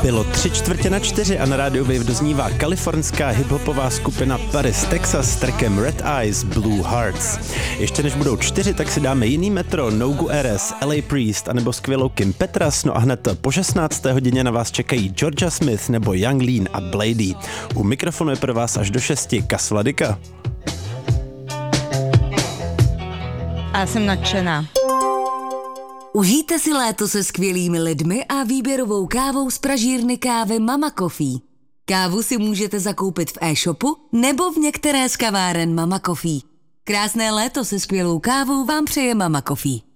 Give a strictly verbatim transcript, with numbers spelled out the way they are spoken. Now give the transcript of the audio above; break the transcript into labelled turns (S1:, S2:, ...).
S1: Bylo tři čtvrtě na čtyři a na rádiu Wave doznívá kalifornská hiphopová skupina Paris, Texas s trackem Red Eyes, Blue Hearts. Ještě než budou čtyři, tak si dáme jiný metro, Nogu R S, L A Priest a nebo skvělou Kim Petras, no a hned po šestnácté hodině na vás čekají Georgia Smith nebo Young Lean a Blady. U mikrofonu je pro vás až do šesti Kas Vladyka.
S2: A já jsem nadšená.
S3: Užijte si léto se skvělými lidmi a výběrovou kávou z pražírny kávy Mama Coffee. Kávu si můžete zakoupit v e-shopu nebo v některé z kaváren Mama Coffee. Krásné léto se skvělou kávou vám přeje Mama Coffee.